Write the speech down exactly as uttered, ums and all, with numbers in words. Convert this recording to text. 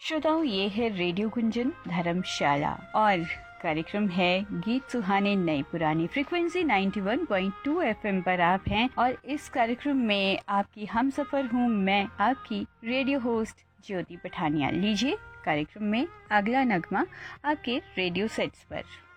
श्रोताओं, ये है रेडियो गुंजन धर्मशाला और कार्यक्रम है गीत सुहाने नई पुरानी। Frequency ninety one point two FM पर आप हैं और इस कार्यक्रम में आपकी हम सफर हूँ मैं, आपकी रेडियो होस्ट ज्योति पठानिया। लीजिए कार्यक्रम में अगला नगमा आपके रेडियो सेट्स पर।